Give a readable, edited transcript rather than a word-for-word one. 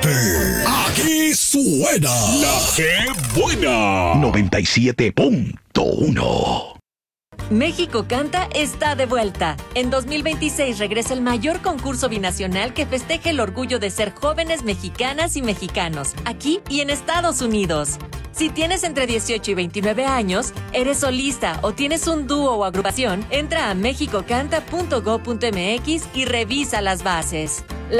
Porque aquí suena la que buena 97.1. México Canta está de vuelta. En 2026 regresa el mayor concurso binacional que festeja el orgullo de ser jóvenes mexicanas y mexicanos, aquí y en Estados Unidos. Si tienes entre 18 y 29 años, eres solista o tienes un dúo o agrupación, entra a mexicocanta.go.mx y revisa las bases.